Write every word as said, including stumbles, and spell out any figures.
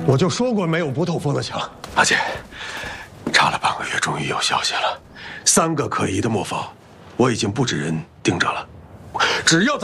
我就说过没有不透风的墙。 阿姐，查了半个月，终于有消息了，三个可疑的磨坊，我已经布置人盯着了，只要他。